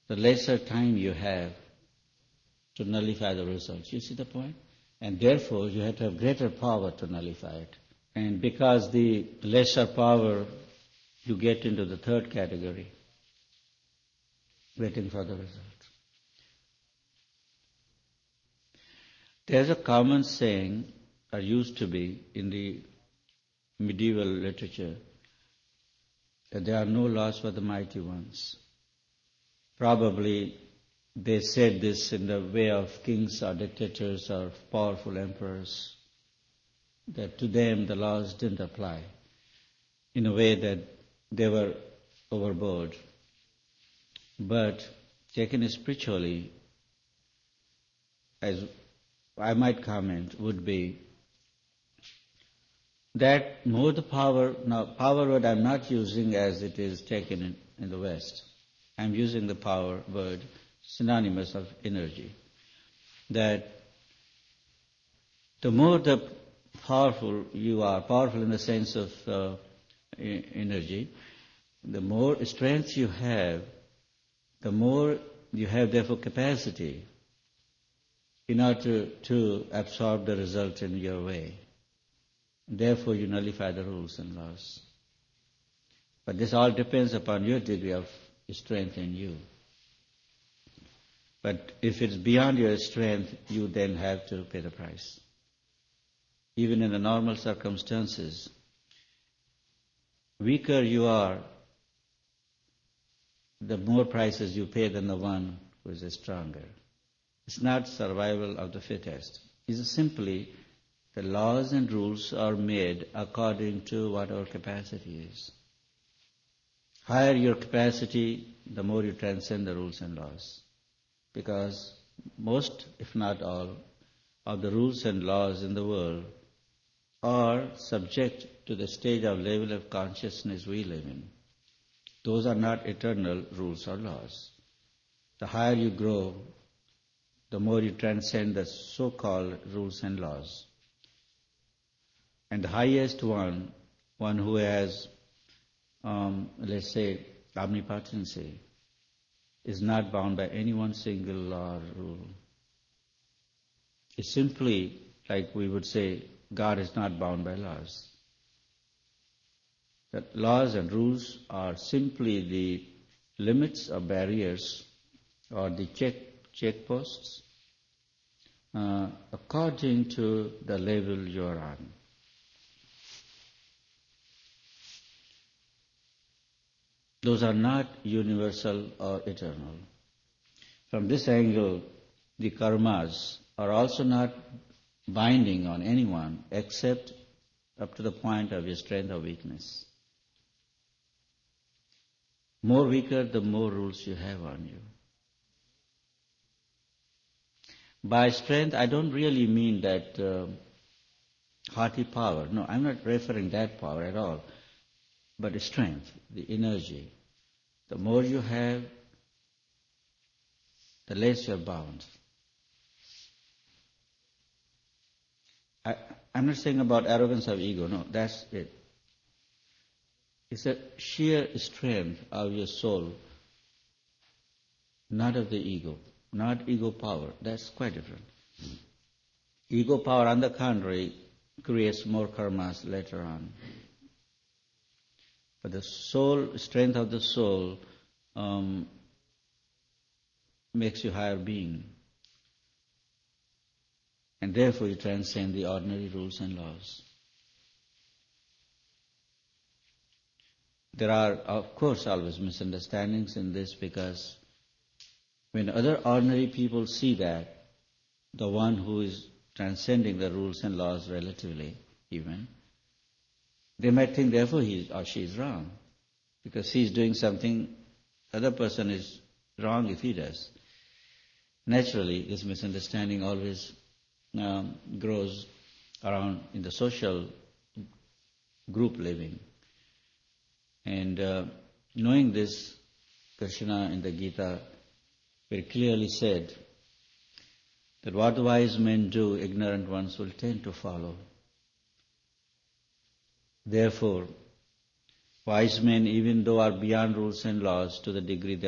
the lesser time you have to nullify the results. You see the point? And therefore, you have to have greater power to nullify it. And because the lesser power, you get into the third category, waiting for the result. There's a common saying, or used to be in the medieval literature, that there are no laws for the mighty ones. Probably they said this in the way of kings or dictators or powerful emperors, that to them the laws didn't apply, in a way that they were overboard. But taken spiritually, as I might comment, would be that more the power, now power word I'm not using as it is taken in the West. I'm using the power word synonymous of energy. That the more the powerful you are, powerful in the sense of energy, the more strength you have, the more you have therefore capacity in order to absorb the result in your way. Therefore you nullify the rules and laws. But this all depends upon your degree of strength in you. But if it's beyond your strength, you then have to pay the price. Even in the normal circumstances, weaker you are, the more prices you pay than the one who is stronger. It's not survival of the fittest. It's simply the laws and rules are made according to what our capacity is. Higher your capacity, the more you transcend the rules and laws. Because most, if not all, of the rules and laws in the world are subject to the stage of level of consciousness we live in. Those are not eternal rules or laws. The higher you grow, the more you transcend the so-called rules and laws. And the highest one who has, let's say, omnipotency, is not bound by any one single law or rule. It's simply, like we would say, God is not bound by laws. That laws and rules are simply the limits or barriers or the checkposts according to the level you are on. Those are not universal or eternal. From this angle, the karmas are also not binding on anyone except up to the point of your strength or weakness. More weaker, the more rules you have on you. By strength, I don't really mean that hearty power. No, I'm not referring that power at all. But strength, the energy. The more you have, the less you're bound. I'm not saying about arrogance of ego, no, that's it. It's a sheer strength of your soul, not of the ego, not ego power. That's quite different. Ego power, on the contrary, creates more karmas later on. But the soul, strength of the soul, makes you higher being. And therefore you transcend the ordinary rules and laws. There are, of course, always misunderstandings in this, because when other ordinary people see that, the one who is transcending the rules and laws relatively even, they might think therefore he or she is wrong, because he is doing something other person is wrong if he does. Naturally, this misunderstanding always grows around in the social group living. And knowing this, Krishna in the Gita very clearly said that what wise men do, ignorant ones will tend to follow. Therefore, wise men, even though are beyond rules and laws to the degree they